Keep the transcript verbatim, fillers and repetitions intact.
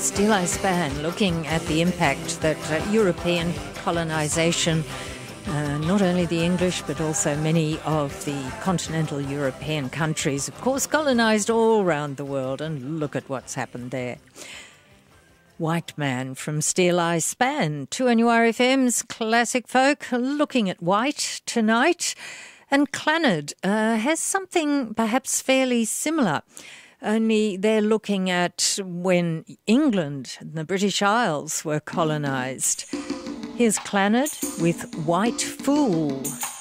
Steel Eye Span, looking at the impact that uh, European colonisation, uh, not only the English but also many of the continental European countries, of course, colonised all around the world, and look at what's happened there. White Man from Steel Eye Span, two N U R F M's Classic Folk, looking at white tonight. And Clannad uh, has something perhaps fairly similar, only they're looking at when England and the British Isles were colonised. Here's Clannad with White Fool.